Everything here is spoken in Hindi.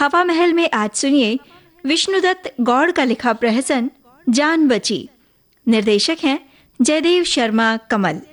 हवा महल में आज सुनिए विष्णुदत्त गौड़ का लिखा प्रहसन जान बची। निर्देशक हैं जयदेव शर्मा कमल।